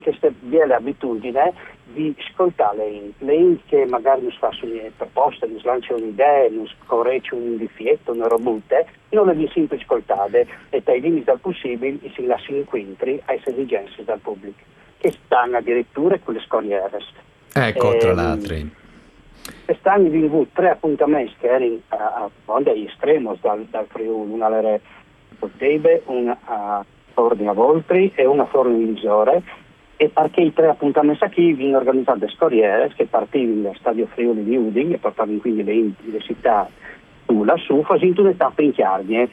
questa bella abitudine di ascoltare le in che magari non si fa una proposta, non si lancia un'idea, non si corregge un difetto, una robutte, non le vi sempre ascoltate e dai limiti del possibile si lasciano incontri alle esigenze del pubblico, che stanno addirittura con le scorriere. Ecco, tra l'altro. Quest'anno abbiamo avuto 3 appuntamenti che erano a Fonda estremos dal Friuli, una alle Pottebe, una a Forni a Voltri e una a Forni di Isore, e perché i 3 appuntamenti qui vengono organizzati da scorriere che partivano dal stadio Friuli di Udine e portavano quindi le città lassù, facendo un'etapa in Chiarnie,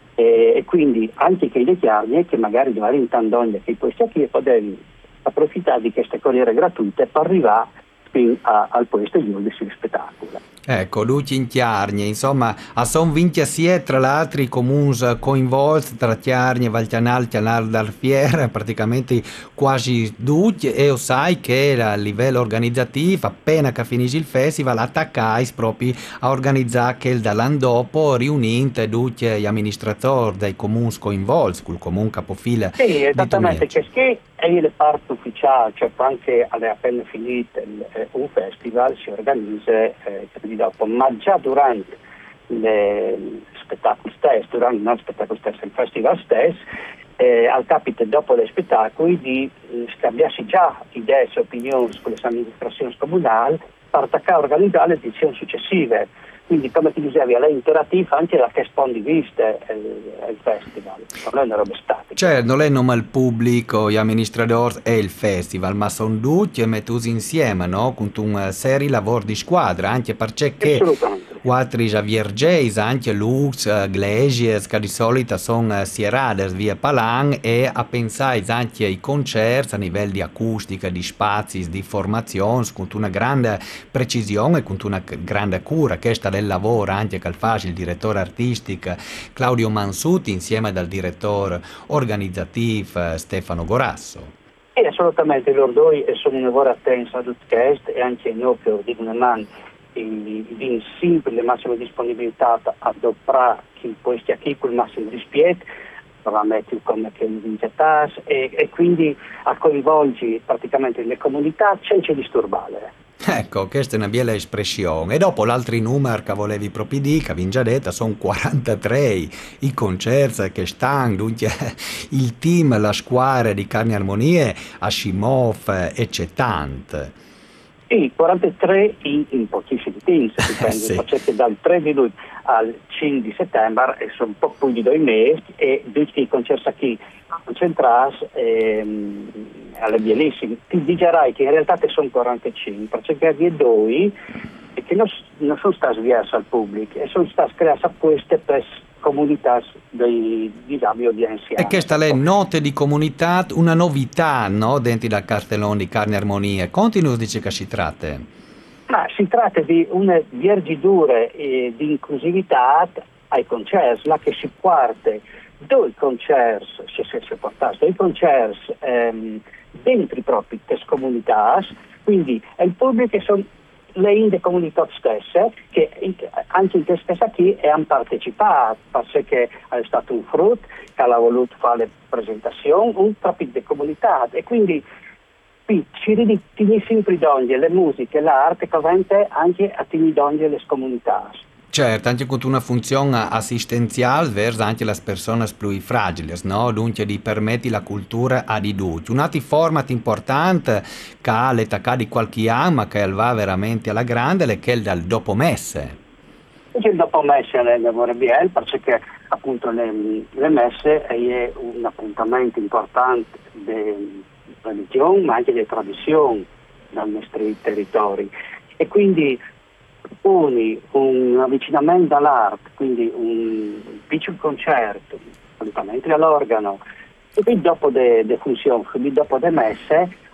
e quindi anche che le Chiarnie che magari dovevano in Tandogna che poi sia qui e potevano approfittare di queste corriere gratuite per arrivare fino al posto di del spettacolo. Ecco, luci in Chiarnie, insomma, a son vinti assieme tra l'altro i comuni coinvolti tra Chiarnie, Valtianal, Chianal d'Alfiera, praticamente quasi tutti, e sai che a livello organizzativo, appena che finisce il festival, attaccais proprio a organizzare che dall'anno dopo riunite tutti gli amministratori dei comuni coinvolti, col comune capofila sì, esattamente, di che è le parti ufficiali, cioè anche alle appena finite un festival si organizza dopo, ma già durante il spettacolo stesso, durante non il spettacolo stesso, il festival stesso, al capite dopo dei spettacoli di scambiarsi già idee e opinioni con le amministrazioni comunali per attaccare a organizzare le edizioni successive. Quindi, come ti dicevi, è interattiva anche da che punto di vista il festival, non è una roba statica. Certo, non è nome il pubblico, gli amministratori e il festival, ma sono tutti messi insieme, no? Con una serie di lavori di squadra, anche perché altri Javiergeis, anche Lux, Glesies, che di solito sono sierades via Palan, e a pensare anche ai concerti a livello di acustica, di spazi, di formazione, con una grande precisione e con una grande cura, che sta del lavoro anche che fa il direttore artistico Claudio Mansuti insieme al direttore organizzativo Stefano Gorasso. Assolutamente, loro due sono un lavoro attento a tutti questo e anche noi che di una mano di sempre le massime disponibilità a adoperare chi questi qui con il massimo rispetto, parametri come che l'invitas e quindi a coinvolgere praticamente le comunità senza disturbare. Ecco, questa è una bella espressione. E dopo l'altri numeri che volevi proprio dire, che vi già detto, sono 43 i concerti che stanno, dunque il team, la squadra di Carni Armonie, a Shimov e c'è tanto. Sì, 43 in pochissimi tempi, Sì. perché dal 3 di luglio al 5 di settembre sono un po' più di 2 mesi e tutti i concerti qui concentrati alle bellissime. Ti dirai che in realtà sono 45, perché vi due che non sono stati sviati al pubblico e sono stati creati apposta per comunità di anziani. E questa è note di comunità, una novità, no? Dentro dal cartellone di Carni Armonie. Continua dice che si tratta. Ma si tratta di una vergidura di inclusività ai concerti, là che si parte due concerti, se portasse due concerti dentro i propri comunità, quindi il pubblico sono le comunità stesse che anche in questa stessa qui hanno partecipato perché è stato un frutto che ha voluto fare le presentazioni un proprio di comunità e quindi qui ci ritini sempre donne le musiche, l'arte che vende anche a tini donne le comunità. Certo, anche con una funzione assistenziale verso anche le persone più fragili, no? Dunque di permetti la cultura a di tutti. Un altro format importante che ha l'età di qualche anno, ma che va veramente alla grande, è che è dal dopo messe. Il dopo messe è lavoro bien perché appunto le messe è un appuntamento importante di religione ma anche di tradizione dai nostri territori e quindi proponi un avvicinamento all'arte, quindi un piccolo concerto, solitamente all'organo, e poi dopo le funzioni, quindi dopo le messe,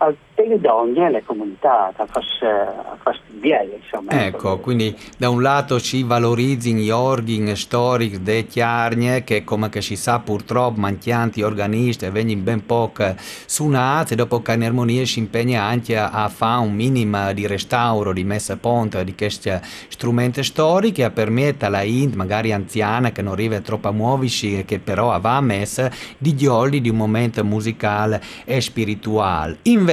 al donne le comunità, a far studiare, insomma. Ecco, quindi da un lato si valorizzano gli organi storici delle chiarnie che come che si sa purtroppo manchianti organisti e vengono ben poco suonati e dopo che in armonia si impegna anche a fare un minimo di restauro, di messa a punto di questi strumenti storici e permette alla Int, magari anziana che non arriva troppo a muoversi e che però va messa di giorni di un momento musicale e spirituale.